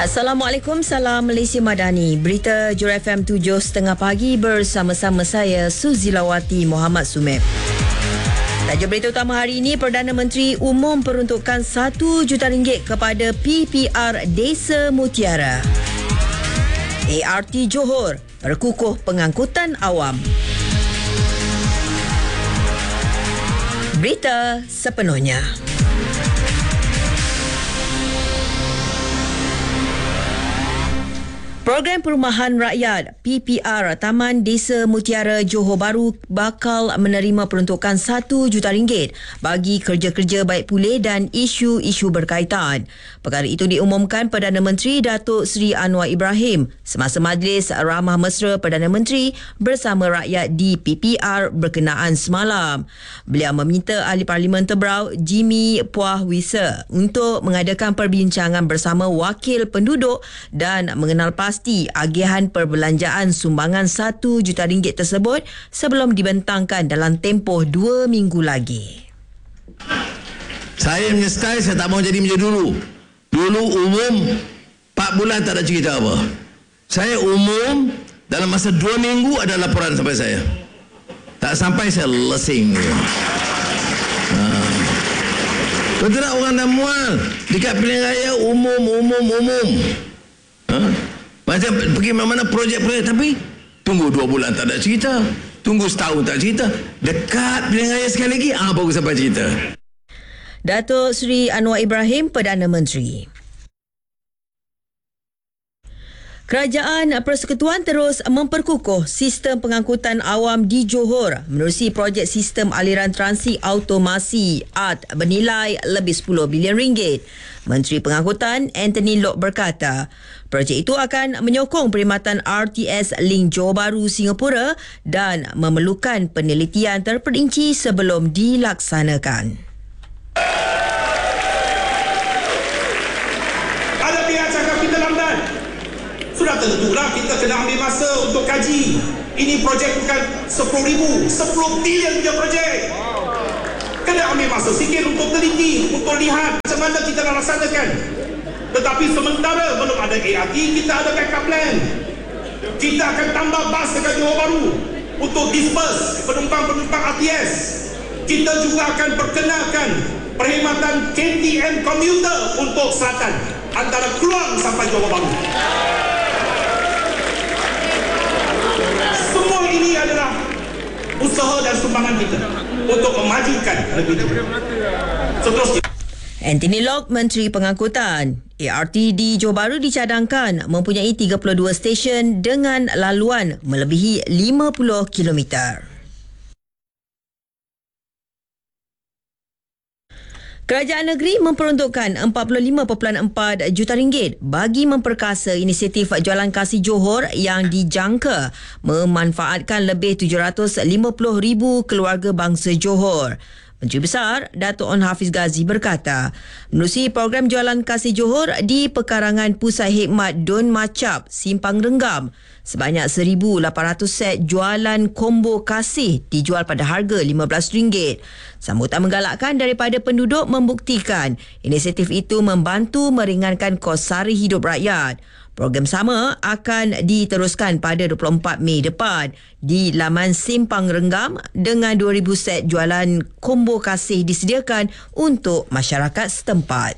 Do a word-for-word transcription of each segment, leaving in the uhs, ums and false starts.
Assalamualaikum, salam Malaysia Madani. Berita Jura F M tujuh tiga puluh pagi bersama-sama saya Suzilawati Muhammad Sumeb. Tajuk berita utama hari ini, Perdana Menteri umum peruntukan satu juta ringgit kepada P P R Desa Mutiara. A R T Johor perkukuh pengangkutan awam. Berita sepenuhnya. Program Perumahan Rakyat P P R Taman Desa Mutiara Johor Bahru bakal menerima peruntukan satu juta ringgit bagi kerja-kerja baik pulih dan isu-isu berkaitan. Perkara itu diumumkan Perdana Menteri Datuk Seri Anwar Ibrahim semasa Majlis Ramah Mesra Perdana Menteri bersama rakyat di P P R berkenaan semalam. Beliau meminta Ahli Parlimen Tebrau Jimmy Puah Wisa untuk mengadakan perbincangan bersama wakil penduduk dan mengenal pasti pasti agihan perbelanjaan sumbangan satu juta ringgit tersebut sebelum dibentangkan dalam tempoh dua minggu lagi. Saya menyestai, saya tak mau jadi macam dulu. Dulu umum empat bulan tak ada cerita apa. Saya umum dalam masa dua minggu ada laporan sampai saya. Tak sampai saya lesing. Ha. Betul tak orang dah mual dekat pilihan raya umum, umum, umum. Ha? Macam pergi mana-mana projek-projek, tapi tunggu dua bulan tak ada cerita, tunggu setahun tak cerita, dekat pilihan raya sekali lagi, ah baru sampai cerita. Datuk Seri Anwar Ibrahim, Perdana Menteri. Kerajaan Persekutuan terus memperkukuh sistem pengangkutan awam di Johor menerusi projek sistem aliran transi automasi A T bernilai lebih sepuluh bilion ringgit. Menteri Pengangkutan Anthony Loke berkata, projek itu akan menyokong perkhidmatan R T S Link Johor Bahru Singapura dan memerlukan penelitian terperinci sebelum dilaksanakan. Ada pihak cakap kita lambat. Sudah tentulah kita kena ambil masa untuk kaji. Ini projek bukan sepuluh ribu, sepuluh bilion punya projek. Kena ambil masa sikit untuk teliti, untuk lihat macam mana kita nak laksanakan. Tetapi sementara belum ada A R T, kita ada backup plan. Kita akan tambah bas dekat Johor Bahru untuk disperse penumpang-penumpang R T S. Kita juga akan perkenalkan perkhidmatan K T M komuter untuk selatan antara Keluang sampai Johor Bahru. Semua ini adalah usaha dan sumbangan kita untuk memajukan lebih jauh. Seterusnya, Anthony Loke, Menteri Pengangkutan. A R T di Johor Bahru dicadangkan mempunyai tiga puluh dua stesen dengan laluan melebihi lima puluh kilometer. Kerajaan negeri memperuntukkan empat puluh lima perpuluhan empat juta ringgit bagi memperkasa inisiatif Jualan Kasih Johor yang dijangka memanfaatkan lebih tujuh ratus lima puluh ribu keluarga bangsa Johor. Menteri Besar Datuk On Hafiz Ghazi berkata, menerusi program Jualan Kasih Johor di Pekarangan Pusat Hikmat Dun Macap, Simpang Renggam, sebanyak seribu lapan ratus set jualan kombo kasih dijual pada harga lima belas ringgit. Sambutan menggalakkan daripada penduduk membuktikan inisiatif itu membantu meringankan kos sara hidup rakyat. Program sama akan diteruskan pada dua puluh empat Mei depan di laman Simpang Renggam dengan dua ribu set jualan kombo kasih disediakan untuk masyarakat setempat.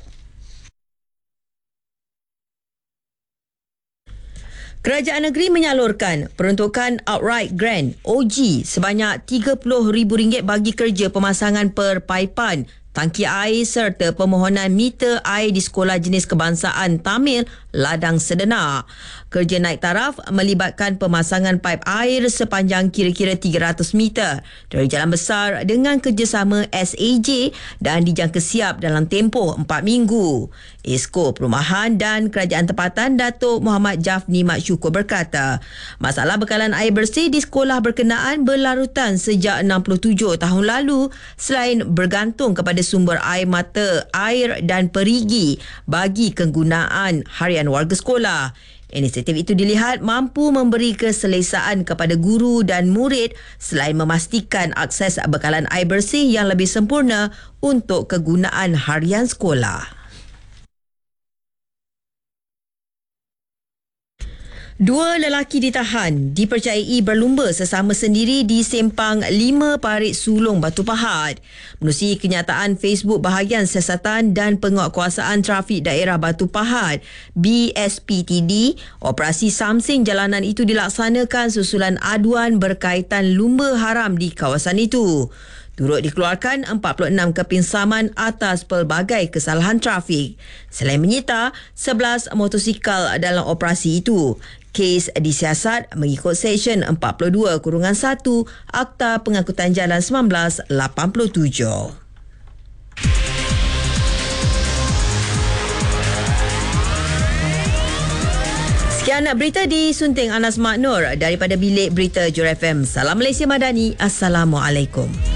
Kerajaan negeri menyalurkan peruntukan outright grant O G sebanyak tiga puluh ribu ringgit bagi kerja pemasangan perpaipan, tangki air serta permohonan meter air di sekolah jenis kebangsaan Tamil Ladang Sedenak. Kerja naik taraf melibatkan pemasangan paip air sepanjang kira-kira tiga ratus meter dari jalan besar dengan kerjasama S A J dan dijangka siap dalam tempoh empat minggu. Esko Perumahan dan Kerajaan Tempatan Datuk Muhammad Jafni Mat Syukur berkata, masalah bekalan air bersih di sekolah berkenaan berlarutan sejak enam puluh tujuh tahun lalu selain bergantung kepada sumber air mata air dan perigi bagi kegunaan harian warga sekolah. Inisiatif itu dilihat mampu memberi keselesaan kepada guru dan murid selain memastikan akses bekalan air bersih yang lebih sempurna untuk kegunaan harian sekolah. Dua lelaki ditahan dipercayai berlumba sesama sendiri di Sempang lima Parit Sulong Batu Pahat. Menerusi kenyataan Facebook Bahagian Siasatan dan Penguatkuasaan Trafik Daerah Batu Pahat B S P T D, operasi samsing jalanan itu dilaksanakan susulan aduan berkaitan lumba haram di kawasan itu. Turut dikeluarkan empat puluh enam kepinsaman atas pelbagai kesalahan trafik. Selain menyita sebelas motosikal dalam operasi itu. Kes disiasat mengikut Seksyen empat puluh dua satu Akta Pengangkutan Jalan seribu sembilan ratus lapan puluh tujuh. Sekian berita disunting Anas Maknur daripada Bilik Berita Jura F M. Salam Malaysia Madani. Assalamualaikum.